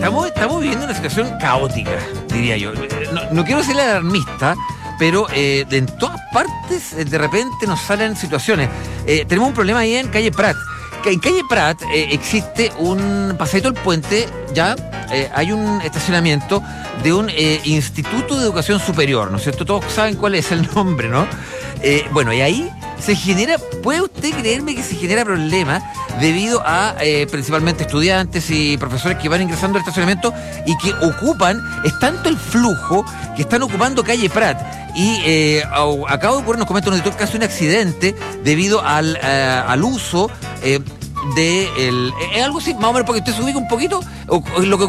estamos viviendo una situación caótica, diría yo. No quiero ser alarmista, pero en todas partes de repente nos salen situaciones. Tenemos un problema ahí en calle Prat. En calle Prat existe un paseito del puente, ya hay un estacionamiento de un instituto de educación superior, ¿no es cierto? Todos saben cuál es el nombre, ¿no? Bueno, y ahí se genera, ¿puede usted creerme que se genera problema debido a principalmente estudiantes y profesores que van ingresando al estacionamiento y que ocupan, es tanto el flujo que están ocupando calle Prat? Y acaba de ocurrir, nos comenta un auditor, casi un accidente debido al uso de algo así, más o menos, porque usted se ubica un poquito, o lo que